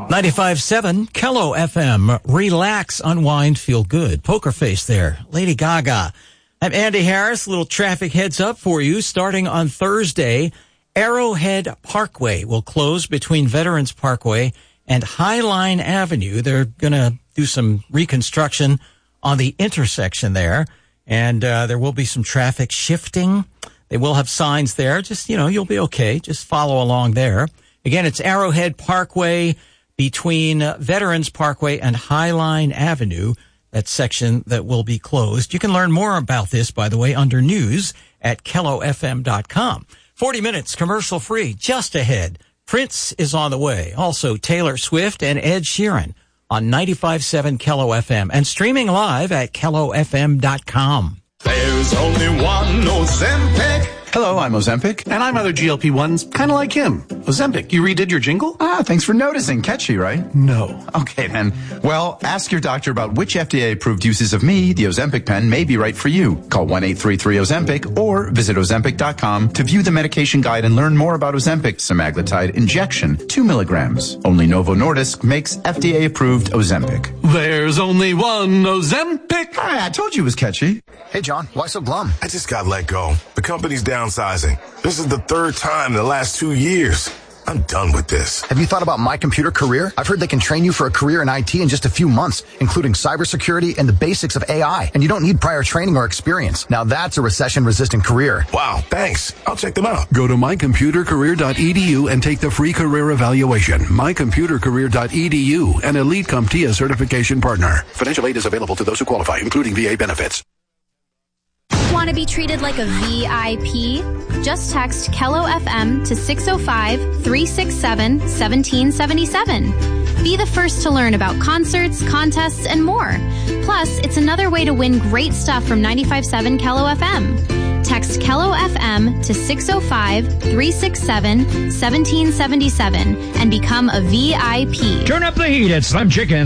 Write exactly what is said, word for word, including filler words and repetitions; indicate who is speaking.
Speaker 1: ninety-five point seven Kello F M. Relax, unwind, feel good. Poker face there. Lady Gaga. I'm Andy Harris. A little traffic heads up for you. Starting on Thursday, Arrowhead Parkway will close between Veterans Parkway and Highline Avenue. They're going to do some reconstruction on the intersection there, and uh, there will be some traffic shifting. They will have signs there. Just, you know, you'll be okay. Just follow along there. Again, it's Arrowhead Parkway between Veterans Parkway and Highline Avenue, that section that will be closed. You can learn more about this, by the way, under news at kello f m dot com. forty minutes commercial free just ahead. Prince is on the way. Also, Taylor Swift and Ed Sheeran on ninety-five point seven Kello F M and streaming live at kello f m dot com.
Speaker 2: There's only one Ozempic.
Speaker 3: Hello, I'm Ozempic.
Speaker 4: And I'm other G L P ones, kind of like him. Ozempic, you redid your jingle?
Speaker 3: Ah, thanks for noticing. Catchy, right?
Speaker 4: No.
Speaker 3: Okay, then. Well, ask your doctor about which F D A-approved uses of me, the Ozempic pen, may be right for you. Call one eight three three Ozempic or visit ozempic dot com to view the medication guide and learn more about Ozempic semaglutide injection, two milligrams. Only Novo Nordisk makes F D A-approved Ozempic.
Speaker 4: There's only one Ozempic.
Speaker 3: Ah, I told you it was catchy.
Speaker 5: Hey, John, why so glum?
Speaker 2: I just got let go. The company's downsizing. This is the third time in the last two years. I'm done with this.
Speaker 5: Have you thought about My Computer Career? I've heard they can train you for a career in I T in just a few months, including cybersecurity and the basics of A I. And you don't need prior training or experience. Now that's a recession-resistant career.
Speaker 2: Wow, thanks. I'll check them out.
Speaker 6: Go to my computer career dot e d u and take the free career evaluation. my computer career dot e d u, an Elite CompTIA certification partner. Financial aid is available to those who qualify, including V A benefits.
Speaker 7: Want to be treated like a V I P? Just text Kello F M to six oh five, three six seven, one seven seven seven. Be the first to learn about concerts, contests, and more. Plus, it's another way to win great stuff from ninety-five point seven Kello F M. Text Kello F M to six oh five, three six seven, one seven seven seven and become a V I P.
Speaker 8: Turn up the heat at Slim Chicken.